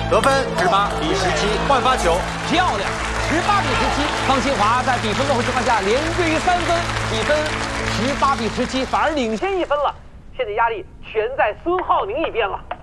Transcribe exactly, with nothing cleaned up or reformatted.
得分十八比十七，换发球， 漂亮，十八比十七。方清华在比分落后情况下连追三分，比分十八比十七，反而领先一分了。现在压力全在孙浩宁一边了。